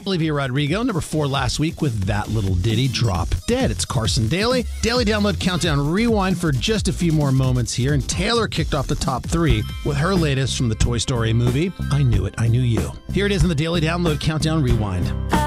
Olivia Rodrigo, number 4 last week with That Little Ditty, Drop Dead. It's Carson Daly. Daily Download Countdown Rewind for just a few more moments here. And Taylor kicked off the top 3 with her latest from the Toy Story movie, I Knew It, I Knew You. Here it is in the Daily Download Countdown Rewind.